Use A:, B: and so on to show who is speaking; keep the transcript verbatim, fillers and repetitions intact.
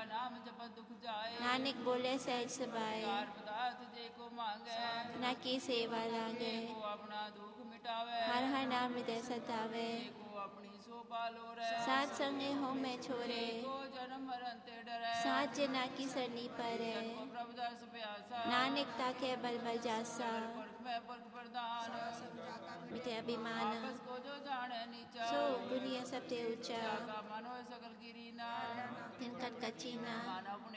A: नाम जपत दुख जाए।
B: नानक बोले सहज सबाए।
A: चार पदार्थ जे को मांगे
B: ना की सेवा लागे।
A: को अपना दुख मिटावे।
B: हर हर नाम हृदय सतावे।
A: को अपनी सो पालो रे।
B: सात संगे हो में छोरे।
A: को जन्म मरण ते डरे।
B: सात जना की सरनी परे।
A: प्रभु दर्श प्यासा।
B: नानक ताके बल बल जासा।
A: में पुरख प्रदान
B: मिटे अभिमान।
A: आपस को जो जाने नीचा।
B: सो दुनिया सबसे ऊंचा।
A: का मानो सकल गिरी ना।
B: तिनकट कचीना।
A: मानव